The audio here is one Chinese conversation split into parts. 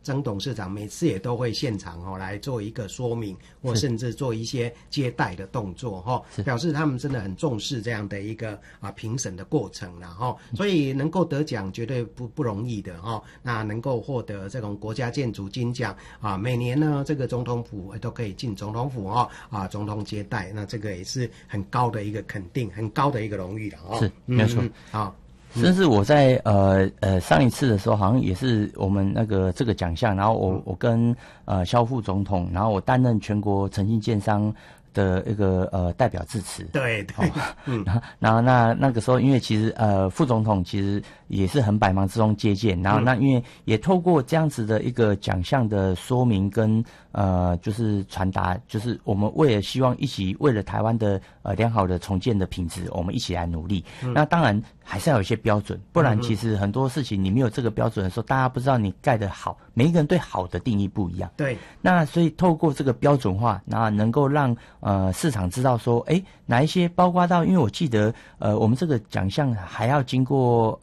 曾董事长每次也都会现场来做一个说明，或甚至做一些接待的动作表示他们真的很重视这样的一个评审的过程啦所以能够得奖绝对不容易的那能够获得这种国家建筑金奖每年呢这个总统府都可以进总统府总统接待，那这个也是很高的一个肯定，很高的一个荣誉了是没有错甚至我在上一次的时候，好像也是我们这个奖项，然后我跟萧副总统，然后我担任全国诚信建商的一个代表致辞。 对， 然后那个时候，因为其实副总统其实也是很百忙之中接见，然后那因为也透过这样子的一个奖项的说明跟就是传达，就是我们为了希望一起为了台湾的良好的重建的品质，我们一起来努力。那当然还是要有一些标准，不然其实很多事情你没有这个标准的时候，大家不知道你盖得好，每一个人对好的定义不一样。 对， 那所以透过这个标准化，那能够让市场知道说，哪一些包括到，因为我记得我们这个奖项还要经过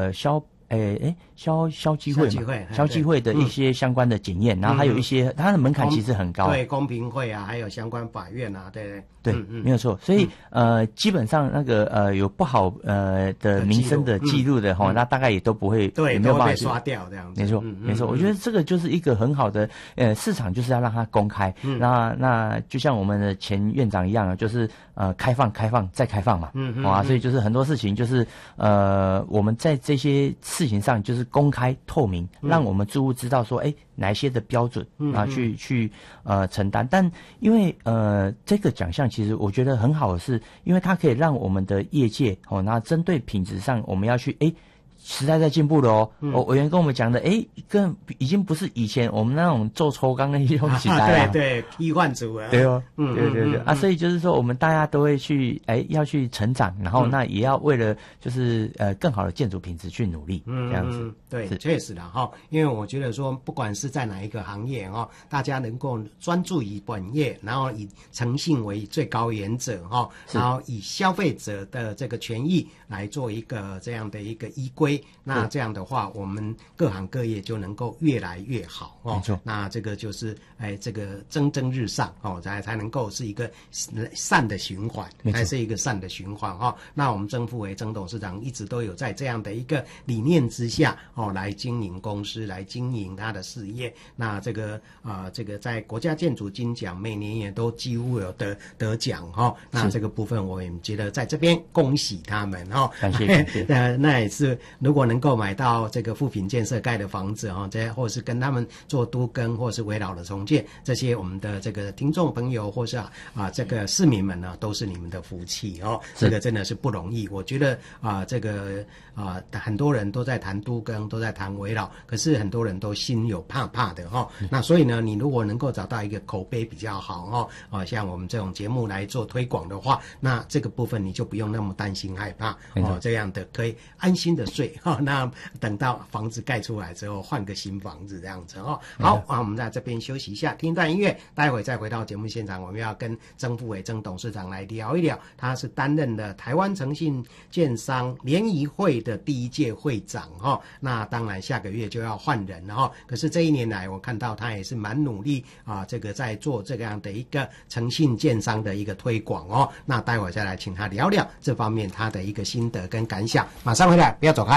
消基会的一些相关的检验，然后还有一些它的门槛其实很高， 对，公平会还有相关法院对，没有错。所以基本上有不好的民生的记录的那大概也都不会， 对， 没有办法被刷掉这样子。 没错，没错。我觉得这个就是一个很好的市场，就是要让它公开。那就像我们的前院长一样，就是开放再开放嘛。所以就是很多事情就是我们在这些事情上就是公开透明，让我们住户知道说哪一些的标准去承担。但因为这个奖项其实我觉得很好的是，因为它可以让我们的业界那针对品质上我们要去时代在进步了委员跟我们讲的更已经不是以前我们那种做抽钢的一种时代对，替换组对对所以就是说我们大家都会去要去成长，然后那也要为了就是更好的建筑品质去努力这样子。 对，确实啦因为我觉得说不管是在哪一个行业大家能够专注于本业，然后以诚信为最高原则然后以消费者的这个权益来做一个这样的一个依归，那这样的话我们各行各业就能够越来越好没错。 那这个就是这个蒸蒸日上才能够是一个善的循环，才是一个善的循环那我们曾副委曾董事长一直都有在这样的一个理念之下来经营公司，来经营他的事业。那这个在国家建筑金奖每年也都几乎有得奖那这个部分我也觉得在这边恭喜他们感谢那也是如果能够买到这个富品建设盖的房子这或是跟他们做都更或是围绕的重建，这些我们的这个听众朋友或是这个市民们呢，都是你们的福气这个真的是不容易。我觉得这个很多人都在谈都更，都在谈围绕，可是很多人都心有怕怕的那所以呢，你如果能够找到一个口碑比较好像我们这种节目来做推广的话，那这个部分你就不用那么担心害怕这样的可以安心的睡那等到房子盖出来之后换个新房子这样子好我们在这边休息一下，听一段音乐，待会再回到节目现场。我们要跟曾副委曾董事长来聊一聊，他是担任了台湾诚信建商联谊会的第一届会长那当然下个月就要换人了可是这一年来我看到他也是蛮努力这个在做这样的一个诚信建商的一个推广那待会再来请他聊聊这方面他的一个心得跟感想。马上回来，不要走开。